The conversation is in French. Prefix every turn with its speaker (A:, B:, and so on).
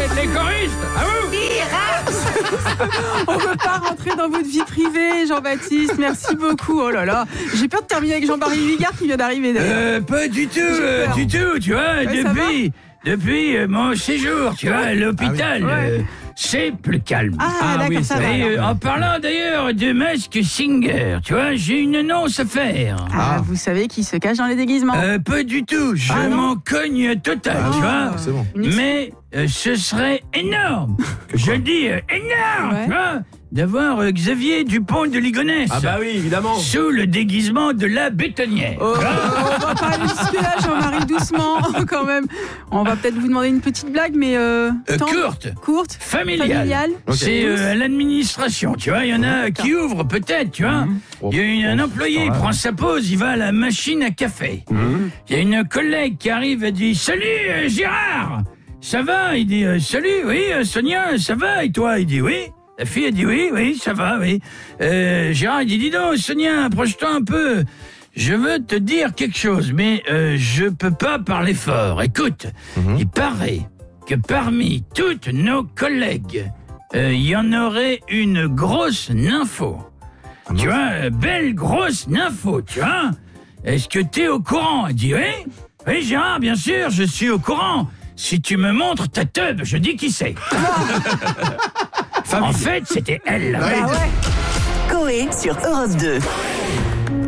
A: les choristes. À vous.
B: On ne veut pas rentrer dans votre vie privée, Jean-Baptiste. Merci beaucoup. Oh là là. J'ai peur de terminer avec Jean-Marie Ligard qui vient d'arriver.
A: Pas du tout, tu vois,
B: Ouais,
A: depuis mon séjour, tu vois, à l'hôpital,
B: Ouais.
A: c'est plus calme.
B: Ah, d'accord, ça va.
A: Et
B: alors.
A: en parlant d'ailleurs de Mask Singer, tu vois, j'ai une annonce à faire.
B: Vous savez qui se cache dans les déguisements.
A: Pas du tout, je
B: Ah, non.
A: m'en cogne total, tu vois.
C: C'est bon.
A: Mais ce serait énorme, je dis énorme,
B: Ouais.
A: tu vois, d'avoir Xavier Dupont de Ligonnès
C: Ah bah oui, évidemment.
A: sous le déguisement de la bétonnière.
B: Oh, on va pas aller jusque-là, Jean-Marie, doucement, quand même. On va peut-être vous demander une petite blague, mais... Courte.
A: Familiale.
C: Ok.
A: C'est à l'administration, tu vois, il y en a qui ouvrent peut-être, tu vois. Il y a un employé, il prend sa pause, il va à la machine à café. Il y a une collègue qui arrive et dit « Salut Gérard, ça va ?» Il dit « Salut, oui Sonia, ça va et toi ?» Il dit « Oui ». La fille a dit « Oui, ça va, oui. » Gérard, il dit « Dis donc Sonia, approche-toi un peu. Je veux te dire quelque chose, mais je peux pas parler fort. Écoute, il paraît que parmi toutes nos collègues, il y en aurait une grosse nympho. Tu vois, belle grosse nympho, tu vois. Est-ce que t'es au courant ? Elle dit oui. Oui, Gérard, bien sûr, je suis au courant. Si tu me montres ta teub, je dis qui c'est. En fait, c'était elle.
B: Bah ouais.
D: Coé sur Europe 2.